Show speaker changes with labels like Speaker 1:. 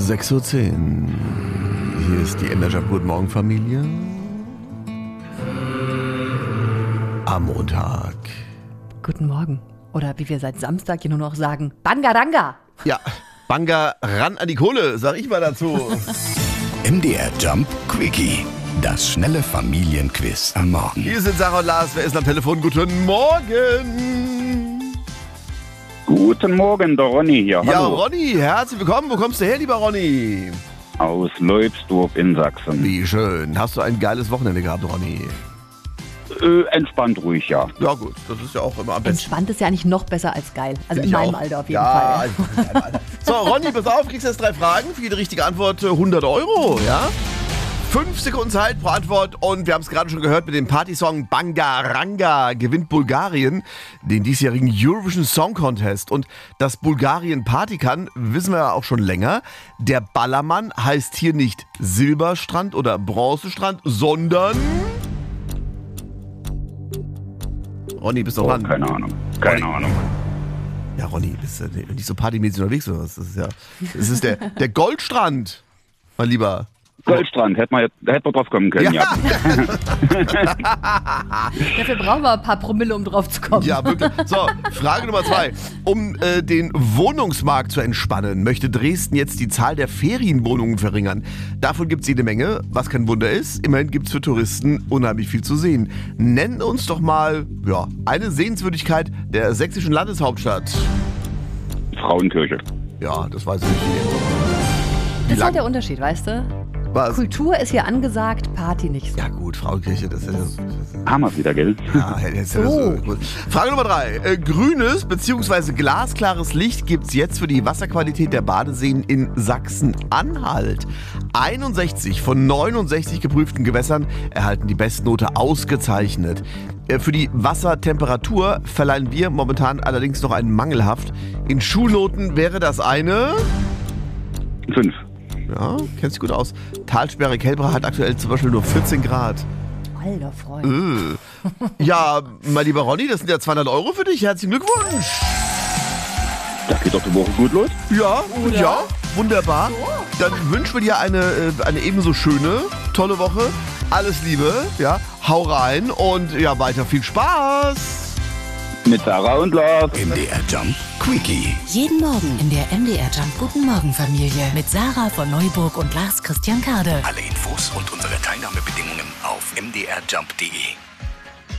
Speaker 1: 6:10 Uhr. Hier ist die MDR Jump Guten Morgen Familie. Am Montag.
Speaker 2: Guten Morgen. Oder wie wir seit Samstag hier nur noch sagen, Bangaranga.
Speaker 1: Ja, Banga ran an die Kohle, sag ich mal dazu.
Speaker 3: MDR Jump Quickie. Das schnelle Familienquiz am Morgen.
Speaker 1: Hier sind Sarah und Lars. Wer ist am Telefon? Guten Morgen.
Speaker 4: Guten Morgen, der Ronny hier.
Speaker 1: Ja,
Speaker 4: Hallo.
Speaker 1: Ronny, herzlich willkommen. Wo kommst du her, lieber Ronny?
Speaker 4: Aus Leubsdorf in Sachsen.
Speaker 1: Wie schön. Hast du ein geiles Wochenende gehabt, Ronny?
Speaker 4: Entspannt ruhig, ja.
Speaker 1: Ja gut, das ist ja auch immer am besten.
Speaker 2: Entspannt ist ja eigentlich noch besser als geil. Also
Speaker 1: Find
Speaker 2: in
Speaker 1: ich
Speaker 2: meinem
Speaker 1: auch.
Speaker 2: Alter auf jeden
Speaker 1: Ja,
Speaker 2: Fall.
Speaker 1: in meinem Alter. So, Ronny, pass auf, kriegst jetzt 3 Fragen. Für jede richtige Antwort 100 €, ja? 5 Sekunden Zeit pro Antwort und wir haben es gerade schon gehört mit dem Partysong Bangaranga gewinnt Bulgarien den diesjährigen Eurovision Song Contest. Und dass Bulgarien Party kann, wissen wir ja auch schon länger. Der Ballermann heißt hier nicht Silberstrand oder Bronzestrand, sondern... Ronny, bist du dran?
Speaker 4: Keine Ahnung. Keine Ahnung.
Speaker 1: Ja, Ronny, bist du nicht so partymäßig unterwegs oder was? Das ist der Goldstrand, mein Lieber.
Speaker 4: Goldstrand, hätte man drauf kommen können, ja.
Speaker 2: Dafür brauchen wir ein paar Promille, um drauf zu kommen.
Speaker 1: Ja, wirklich. So, Frage Nummer 2. Um den Wohnungsmarkt zu entspannen, möchte Dresden jetzt die Zahl der Ferienwohnungen verringern. Davon gibt es jede Menge, was kein Wunder ist. Immerhin gibt es für Touristen unheimlich viel zu sehen. Nenn uns doch mal eine Sehenswürdigkeit der sächsischen Landeshauptstadt.
Speaker 4: Frauenkirche.
Speaker 1: Ja, das weiß ich nicht.
Speaker 2: Das ist halt der Unterschied, weißt du?
Speaker 1: Was?
Speaker 2: Kultur ist hier angesagt, Party nicht so.
Speaker 1: Ja gut, Frauenkirche, das ist
Speaker 4: Haben wir es wieder, gell?
Speaker 1: ja, das ist so gut. Frage Nummer 3. Grünes bzw. glasklares Licht gibt es jetzt für die Wasserqualität der Badeseen in Sachsen-Anhalt. 61 von 69 geprüften Gewässern erhalten die Bestnote ausgezeichnet. Für die Wassertemperatur verleihen wir momentan allerdings noch einen mangelhaft. In Schulnoten wäre das eine...
Speaker 4: 5.
Speaker 1: Ja, kennst dich gut aus. Talsperre Kelbra hat aktuell zum Beispiel nur 14 Grad.
Speaker 2: Alter Freund.
Speaker 1: Ja, mein lieber Ronny, das sind ja 200 € für dich. Herzlichen Glückwunsch.
Speaker 4: Da geht doch die Woche gut los.
Speaker 1: Ja, ja, wunderbar. Dann wünschen wir dir eine ebenso schöne, tolle Woche. Alles Liebe, ja, hau rein und ja, weiter viel Spaß.
Speaker 4: Mit Sarah und Lars.
Speaker 3: MDR Jump Quickie.
Speaker 5: Jeden Morgen in der MDR Jump Guten Morgen Familie mit Sarah von Neuburg und Lars Christian Kade.
Speaker 3: Alle Infos und unsere Teilnahmebedingungen auf mdrjump.de.